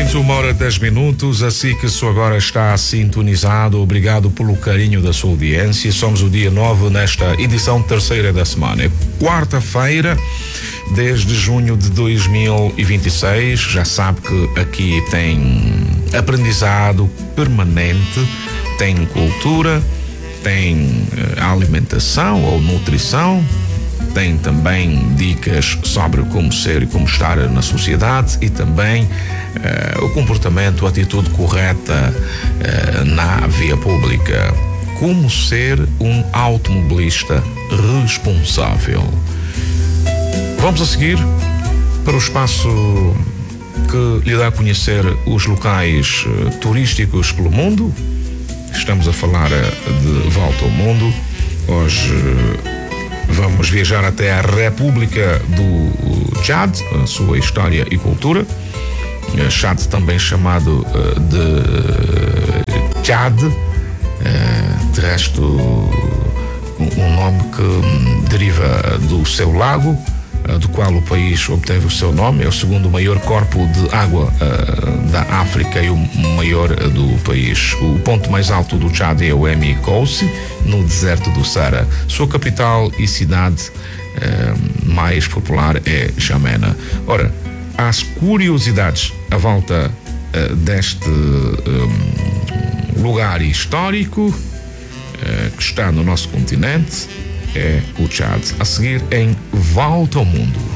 21h10, assim que só agora está sintonizado. Obrigado pelo carinho da sua audiência. Somos o dia 9 nesta edição terceira da semana. É quarta-feira, desde junho de 2026. Já sabe que aqui tem aprendizado permanente, tem cultura, tem alimentação ou nutrição, tem também dicas sobre como ser e como estar na sociedade e também o comportamento, a atitude correta na via pública. Como ser um automobilista responsável. Vamos a seguir para o espaço que lhe dá a conhecer os locais turísticos pelo mundo. Estamos a falar de volta ao mundo. Hoje vamos viajar até a República do Chad, a sua história e cultura. Chad também chamado de Chad, de resto um nome que deriva do seu lago, do qual o país obteve o seu nome. É o segundo maior corpo de água da África e o maior do país. O ponto mais alto do Chad é o Emi Koussi, no deserto do Saara. Sua capital e cidade mais popular é Jamena. Ora, as curiosidades à volta deste lugar histórico que está no nosso continente é o Chad. A seguir, em Volta ao Mundo.